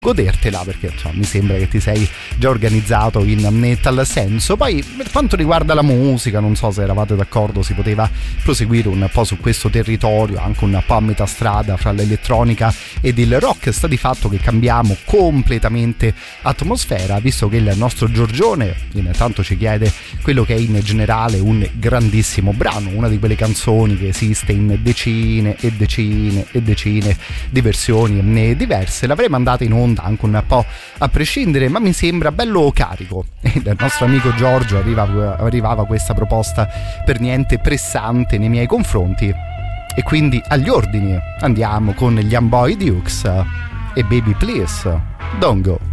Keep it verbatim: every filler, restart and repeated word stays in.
godertela, perché insomma, mi sembra che ti sei già organizzato in tal senso. Poi per quanto riguarda la musica, non so se eravate d'accordo, si poteva proseguire un po' su questo territorio, anche un po' a metà strada fra l'elettronica ed il rock. Sta di fatto che cambiamo completamente atmosfera, visto che il nostro Giorgione intanto ci chiede quello che è in generale un grandissimo brano, una di quelle canzoni che esiste in decine e decine e decine di versioni diverse. L'avrei mandata in onda anche un po' a prescindere, ma mi sembra bello carico, e dal nostro amico Giorgio arrivava, arrivava questa proposta per niente pressante nei miei confronti, e quindi agli ordini andiamo con gli Amboy Dukes e Baby Please Don't Go.